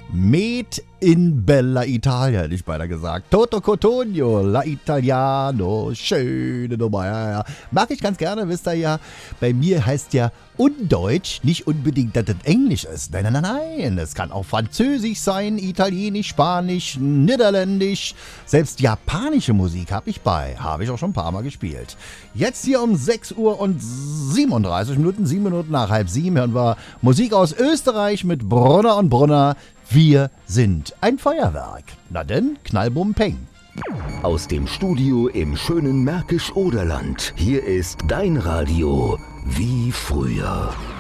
Med in Bella Italia, hätte ich beinahe gesagt. Toto Cotugno, La Italiano, schöne Nummer, ja. Mag ich ganz gerne, wisst ihr ja. Bei mir heißt ja Undeutsch nicht unbedingt, dass das Englisch ist. Nein. Es kann auch Französisch sein, Italienisch, Spanisch, Niederländisch. Selbst japanische Musik habe ich bei. Habe ich auch schon ein paar Mal gespielt. Jetzt hier um 6 Uhr und 37 Minuten, 7 Minuten nach 6:30 hören wir Musik aus Österreich mit Brunner und Brunner. Wir sind ein Feuerwerk. Na denn, Knallbum Peng. Aus dem Studio im schönen Märkisch-Oderland. Hier ist dein Radio wie früher.